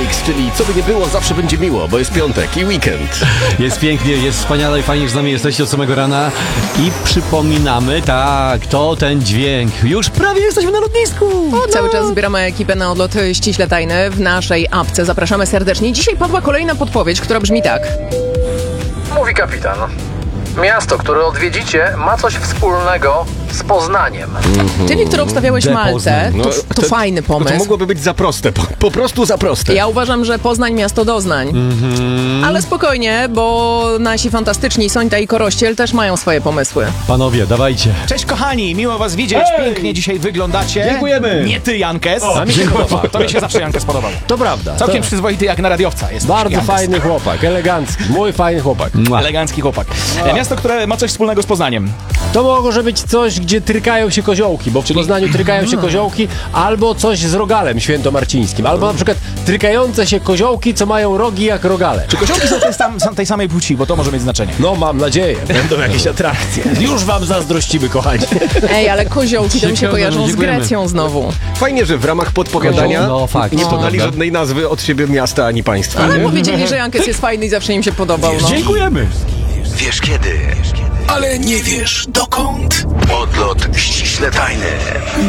Mix, czyli co by nie było, zawsze będzie miło, bo jest piątek i weekend. Jest pięknie, jest wspaniale i fajnie, że z nami jesteście od samego rana. I przypominamy, tak, to ten dźwięk. Już prawie jesteśmy na lotnisku. Cały czas zbieramy ekipę na odlot ściśle tajny w naszej apce. Zapraszamy serdecznie. Dzisiaj padła kolejna podpowiedź, która brzmi tak. Mówi kapitan. Miasto, które odwiedzicie, ma coś wspólnego z Poznaniem. Czyli, które obstawiałeś De Maltę. Poznań. To fajny No pomysł. to mogłoby być za proste, po prostu za proste. Ja uważam, że Poznań miasto doznań. Ale spokojnie, bo nasi fantastyczni Sońta i Korościel też mają swoje pomysły. Panowie, dawajcie. Cześć kochani, miło was widzieć, pięknie dzisiaj wyglądacie. Dziękujemy. Nie ty, Jankes. A mi się podoba. To mi się zawsze Jankes podobał. To prawda. Całkiem przyzwoity jak na radiowca jest. Bardzo Jankes. fajny chłopak, elegancki, mój fajny chłopak. Elegancki chłopak. Miasto, które ma coś wspólnego z Poznaniem. To może być coś, gdzie trykają się koziołki, bo w Poznaniu trykają się koziołki, albo coś z rogalem świętomarcińskim, albo na przykład trykające się koziołki, co mają rogi jak rogale. Czy koziołki są tej samej płci, bo to może mieć znaczenie. No mam nadzieję, będą jakieś atrakcje. Już wam zazdrościmy, kochani. Ej, ale koziołki to mi się Ciekawe, kojarzą z dziękujemy. Grecją znowu. Fajnie, że w ramach podpowiadania No, fakt. nie No, podali prawda. żadnej nazwy od siebie miasta ani państwa. Ale nie? powiedzieli, że Jankes jest fajny i zawsze im się podobał. No. Dziękujemy. Wiesz kiedy, ale nie wiesz dokąd. Odlot ściśle tajny.